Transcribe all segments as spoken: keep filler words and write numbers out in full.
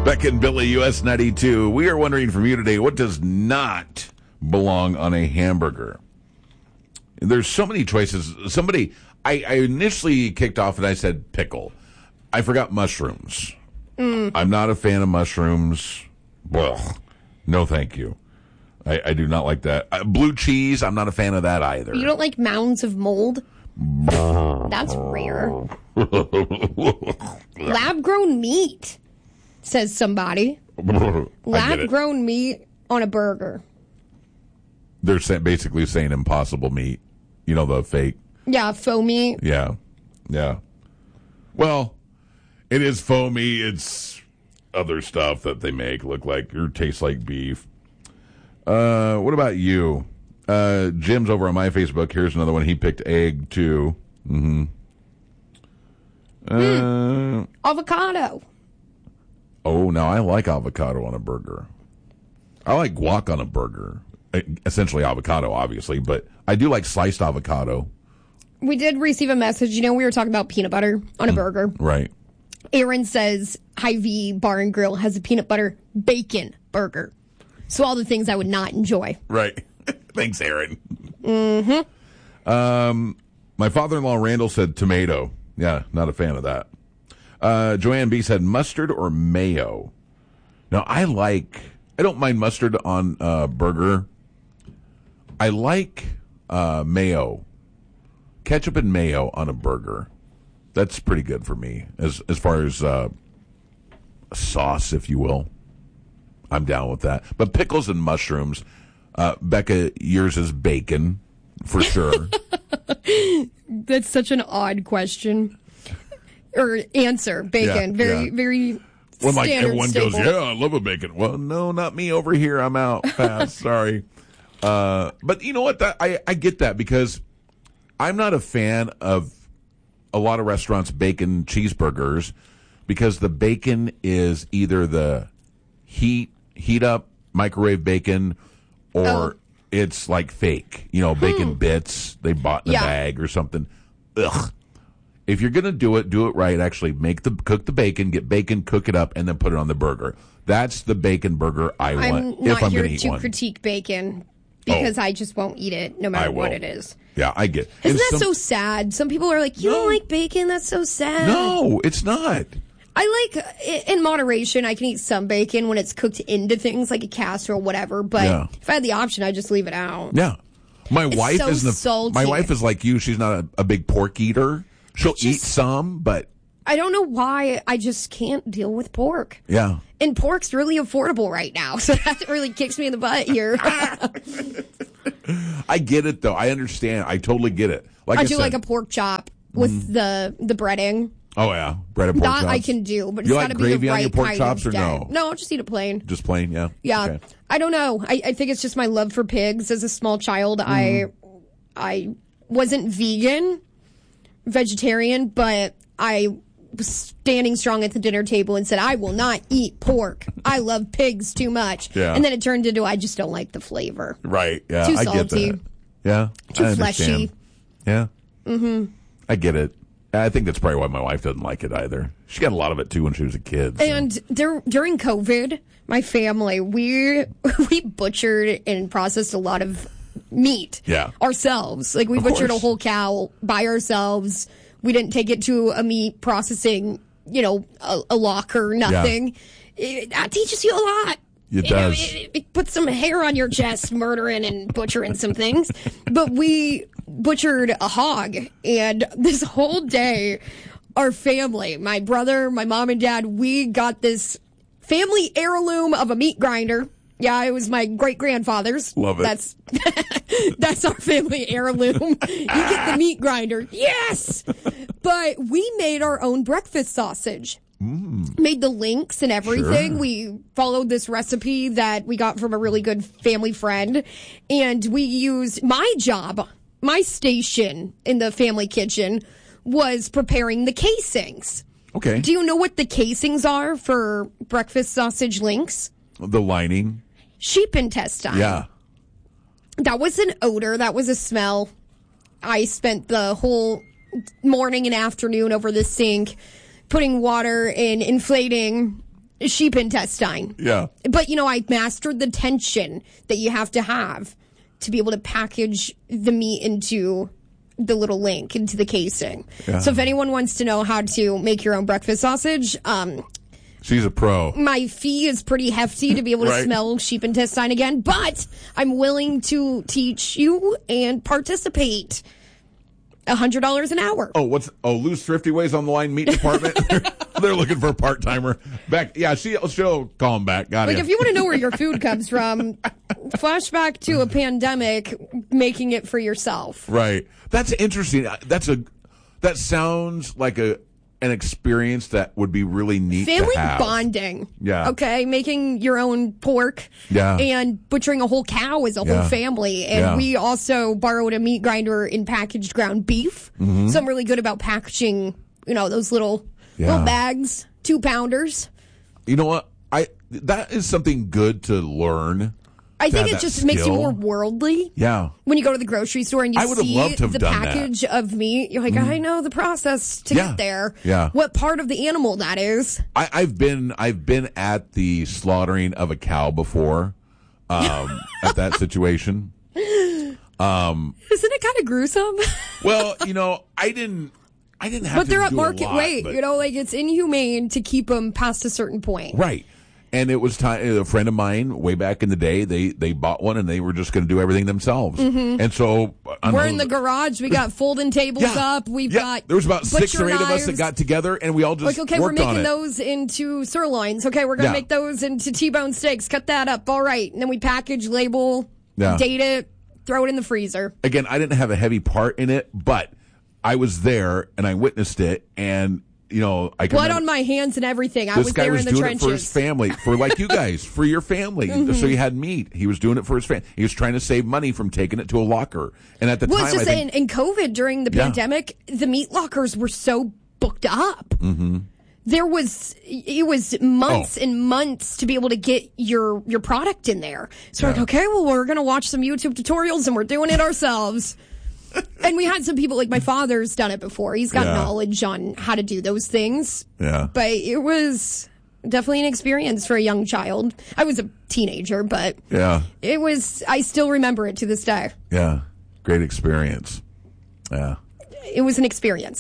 Beck and Billy, U S ninety-two. We are wondering from you today, what does not belong on a hamburger? There's so many choices. Somebody, I, I initially kicked off and I said pickle. I forgot mushrooms. Mm. I'm not a fan of mushrooms. Well, no thank you. I, I do not like that. Uh, blue cheese, I'm not a fan of that either. You don't like mounds of mold? That's rare. Lab-grown meat, says somebody. Lab-grown meat on a burger. They're say, basically saying impossible meat. You know, the fake. Yeah, faux meat. Yeah, yeah. Well, it is faux meat. It's other stuff that they make look like or taste like beef. Uh, what about you? Uh, Jim's over on my Facebook. Here's another one. He picked egg, too. Mm-hmm. Uh, mm. Avocado. Oh, now I like avocado on a burger. I like guac on a burger. Essentially avocado, obviously, but I do like sliced avocado. We did receive a message. You know, we were talking about peanut butter on a mm. burger. Right. Aaron says Hy-Vee Bar and Grill has a peanut butter bacon burger. So all the things I would not enjoy. Right. Thanks, Aaron. Mm-hmm. Um, my father-in-law, Randall, said tomato. Yeah, not a fan of that. Uh, Joanne B. said mustard or mayo. Now, I like... I don't mind mustard on a uh, burger. I like uh, mayo. Ketchup and mayo on a burger. That's pretty good for me. As, as far as uh, sauce, if you will. I'm down with that. But pickles and mushrooms... Uh, Becca, yours is bacon, for sure. That's such an odd question. Or answer, bacon. Yeah, very, yeah. very Well, standard like everyone staple. goes, yeah, I love a bacon. Well, no, not me over here. I'm out fast. Sorry. Uh, but you know what? That, I, I get that because I'm not a fan of a lot of restaurants' bacon cheeseburgers because the bacon is either the heat, heat up microwave bacon or oh. it's like fake, you know, bacon hmm. bits they bought in a yeah. bag or something. Ugh. If you're going to do it, do it right. Actually, make the cook the bacon, get bacon, cook it up, and then put it on the burger. That's the bacon burger I I'm want not if I'm here going to eat to one. critique bacon because oh. I just won't eat it no matter what it is. Yeah, I get it. Isn't and that some, so sad? Some people are like, you no. don't like bacon? That's so sad. No, it's not. I like, in moderation, I can eat some bacon when it's cooked into things like a casserole, whatever. But yeah. if I had the option, I'd just leave it out. Yeah. My it's wife so isn't a, salty. My wife is like you. She's not a, a big pork eater. She'll just, eat some, but... I don't know why. I just can't deal with pork. Yeah. And pork's really affordable right now. So that really kicks me in the butt here. I get it, though. I understand. I totally get it. Like I, I do said, like a pork chop with mm. the, the breading. Oh, yeah. Breaded pork that chops. I can do, but you it's like got to be the right on your pork kind chops of or day. no? No, I'll just eat it plain. Just plain, yeah? Yeah. Okay. I don't know. I, I think it's just my love for pigs. As a small child, mm. I I wasn't vegan, vegetarian, but I was standing strong at the dinner table and said, I will not eat pork. I love pigs too much. Yeah. And then it turned into, I just don't like the flavor. Right, yeah. Too I salty. get that. Yeah. Too I fleshy. understand. Yeah. Mm-hmm. I get it. I think that's probably why my wife doesn't like it either. She got a lot of it, too, when she was a kid. So. And there, during COVID, my family, we we butchered and processed a lot of meat yeah. ourselves. Like, we of butchered course. a whole cow by ourselves. We didn't take it to a meat processing, you know, a, a locker, nothing. Yeah. It, that teaches you a lot. It you does. Know, it, it puts some hair on your chest, murdering and butchering some things. But we butchered a hog, and this whole day, our family, my brother, my mom and dad, we got this family heirloom of a meat grinder. Yeah, it was my great-grandfather's. Love it. That's that's our family heirloom. You get the meat grinder. Yes! But we made our own breakfast sausage. Mm. Made the links and everything. Sure. We followed this recipe that we got from a really good family friend. And we used my job, my station in the family kitchen was preparing the casings. Okay. Do you know what the casings are for breakfast sausage links? The lining. Sheep intestine. Yeah. That was an odor. That was a smell. I spent the whole morning and afternoon over the sink putting water in, inflating sheep intestine. Yeah. But, you know, I mastered the tension that you have to have to be able to package the meat into the little link, into the casing. Yeah. So if anyone wants to know how to make your own breakfast sausage, um, she's a pro. my fee is pretty hefty to be able to Right. smell sheep intestine again, but I'm willing to teach you and participate. one hundred dollars an hour. Oh, what's oh Lou's Thrifty Ways on the line meat department? they're, they're looking for a part timer. Back, yeah, she she'll call him back. Got Like, it. if you want to know where your food comes from, flashback to a pandemic, making it for yourself. Right. That's interesting. That's a that sounds like a an experience that would be really neat. Family to have. bonding. Yeah. Okay, making your own pork. Yeah. And butchering a whole cow as a Yeah. whole family. And Yeah. we also borrowed a meat grinder in packaged ground beef. Mm-hmm. So I'm really good about packaging, you know, those little Yeah. little bags, two pounders. You know what? I that is something good to learn. I think have it that just makes you skill. more worldly. Yeah. When you go to the grocery store and you I would have see loved to have the done that. package of meat, you're like, I know the process to Yeah. get there. Yeah. What part of the animal that is. I, I've been I've been at the slaughtering of a cow before. Um, at that situation. Isn't it kind of gruesome? Well, you know, I didn't. I didn't have But to they're at do a market lot, weight. but- You know, like it's inhumane to keep them past a certain point. Right. And it was time. A friend of mine, way back in the day, they they bought one and they were just going to do everything themselves. And so I We're know- in the garage. We got folding tables Yeah. up. We've Yeah. got there was about six butcher or eight of us that knives. got together and we all just Like, okay, we're worked on making it. those into sirloins. Okay, we're going to Yeah. make those into T-bone steaks. Cut that up. All right. And then we package, label, Yeah. date it, throw it in the freezer. Again, I didn't have a heavy part in it, but I was there and I witnessed it, and you know, I can Blood remember- on my hands and everything. I This was guy there was in the doing trenches. it for his family, for like you guys, for your family. So he had meat. He was doing it for his family. He was trying to save money from taking it to a locker. And at the Well, time, it's just I think, in, in COVID during the Yeah. pandemic, the meat lockers were so booked up. Mm-hmm. There was it was months Oh. and months to be able to get your your product in there. So we're Yeah. like, okay, well, we're gonna watch some YouTube tutorials and we're doing it ourselves. And we had some people like my father's done it before. He's got Yeah. knowledge on how to do those things. yeah, But it was definitely an experience for a young child. I was a teenager, but yeah, it was. I still remember it to this day. yeah, great experience. Yeah, It was an experience.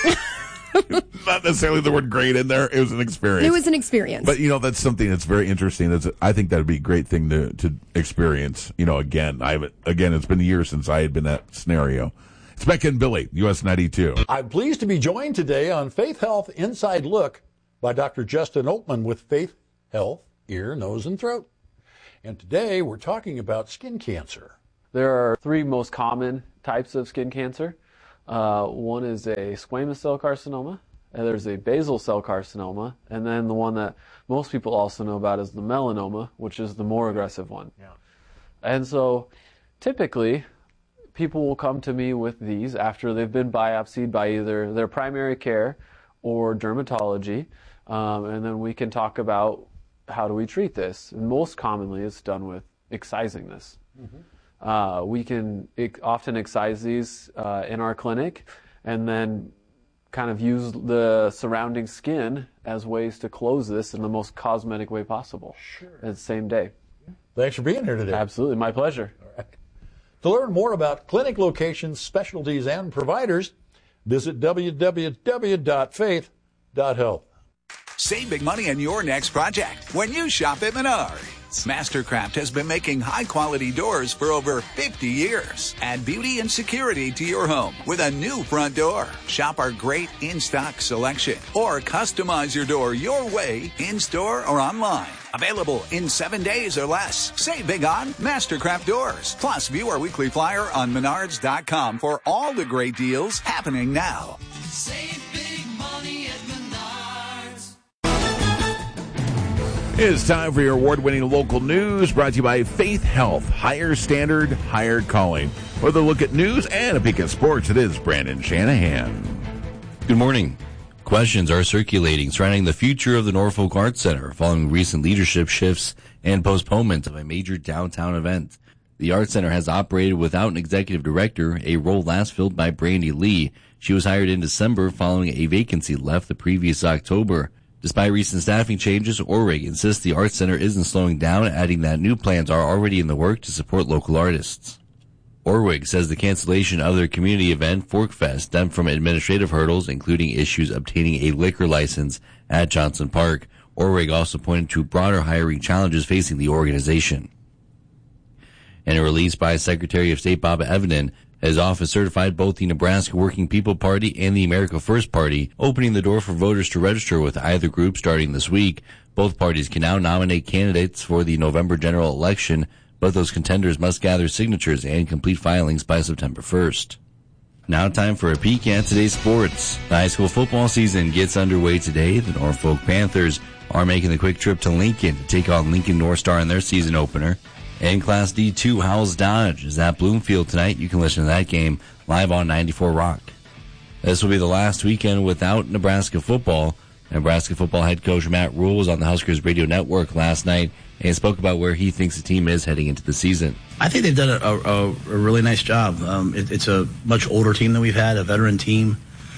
not necessarily the word "great" in there. It was an experience. It was an experience. But you know, that's something that's very interesting. That's I think that would be a great thing to to experience. You know, again, I haven't. Again, it's been years since I had been in that scenario. It's Becca and Billy, U S ninety-two. I'm pleased to be joined today on Faith Health Inside Look by Doctor Justin Oatman with Faith Health Ear, Nose, and Throat. And today we're talking about skin cancer. There are three most common types of skin cancer. Uh, one is a squamous cell carcinoma, and there's a basal cell carcinoma, and then the one that most people also know about is the melanoma, which is the more aggressive one. Yeah. And so typically, people will come to me with these after they've been biopsied by either their primary care or dermatology, um, and then we can talk about how do we treat this. And most commonly, it's done with excising this. Mm-hmm. Uh, we can ex- often excise these uh, in our clinic and then kind of use the surrounding skin as ways to close this in the most cosmetic way possible. Sure. At the same day. Thanks for being here today. Absolutely. My pleasure. All right. To learn more about clinic locations, specialties, and providers, visit w w w dot faith dot health. Save big money on your next project when you shop at Menards. Mastercraft has been making high-quality doors for over fifty years. Add beauty and security to your home with a new front door. Shop our great in-stock selection or customize your door your way in-store or online. Available in seven days or less. Save big on Mastercraft doors. Plus, view our weekly flyer on menards dot com for all the great deals happening now. Save big money at Menards. It's time for your award-winning local news brought to you by Faith Health. Higher standard, higher calling. With a look at news and a peek at sports, it is Brandon Shanahan. Good morning. Questions are circulating surrounding the future of the Norfolk Arts Center following recent leadership shifts and postponement of a major downtown event. The Arts Center has operated without an executive director, a role last filled by Brandy Lee. She was hired in December following a vacancy left the previous October. Despite recent staffing changes, Orwig insists the Arts Center isn't slowing down, adding that new plans are already in the work to support local artists. Orwig says the cancellation of their community event, Forkfest, stemmed from administrative hurdles, including issues obtaining a liquor license at Johnson Park. Orwig also pointed to broader hiring challenges facing the organization. In a release by Secretary of State Bob Evenden, his office certified both the Nebraska Working People Party and the America First Party, opening the door for voters to register with either group starting this week. Both parties can now nominate candidates for the November general election, but those contenders must gather signatures and complete filings by September first. Now time for a peek at today's sports. The high school football season gets underway today. The Norfolk Panthers are making the quick trip to Lincoln to take on Lincoln North Star in their season opener. In Class D two, Howells Dodge is at Bloomfield tonight. You can listen to that game live on ninety-four Rock. This will be the last weekend without Nebraska football. Nebraska football head coach Matt Rule was on the Huskers radio network last night and spoke about where he thinks the team is heading into the season. I think they've done a, a, a really nice job. Um, it, it's a much older team than we've had, a veteran team,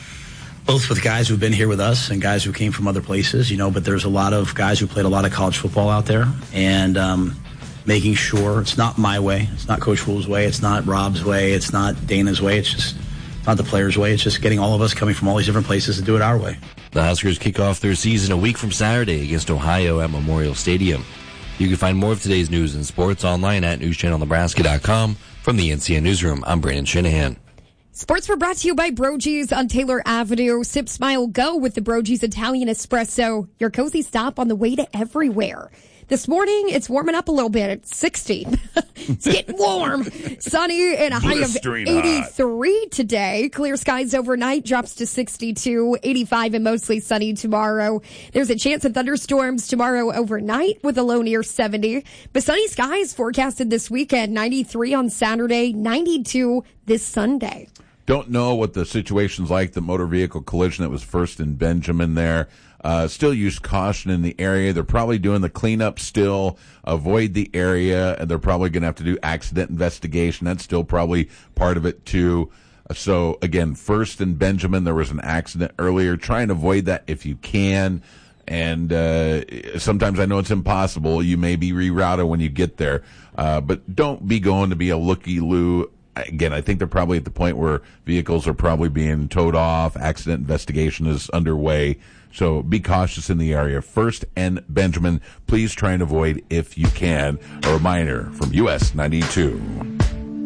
both with guys who've been here with us and guys who came from other places, you know, but there's a lot of guys who played a lot of college football out there. And, um, making sure it's not my way, it's not Coach Rule's way, it's not Rob's way, it's not Dana's way, it's just not the players' way, it's just getting all of us coming from all these different places to do it our way. The Huskers kick off their season a week from Saturday against Ohio at Memorial Stadium. You can find more of today's news and sports online at news channel nebraska dot com. From the N C N Newsroom, I'm Brandon Shanahan. Sports were brought to you by Brogy's on Taylor Avenue. Sip, smile, go with the Brogy's Italian Espresso, your cozy stop on the way to everywhere. This morning, it's warming up a little bit. It's sixty. It's getting warm. Sunny and a high of eighty-three today. Clear skies overnight, drops to sixty-two. eighty-five and mostly sunny tomorrow. There's a chance of thunderstorms tomorrow overnight with a low near seventy. But sunny skies forecasted this weekend. ninety-three on Saturday, ninety-two this Sunday. Don't know what the situation's like, the motor vehicle collision that was first in Benjamin there. Uh, still use caution in the area. They're probably doing the cleanup still. Avoid the area, and they're probably going to have to do accident investigation. That's still probably part of it, too. So, again, first in Benjamin, there was an accident earlier. Try and avoid that if you can. And uh, sometimes I know it's impossible. You may be rerouted when you get there. Uh, but don't be going to be a looky-loo. Again, I think they're probably at the point where vehicles are probably being towed off. Accident investigation is underway. So be cautious in the area. First and Benjamin, please try and avoid if you can. A reminder from U S ninety-two.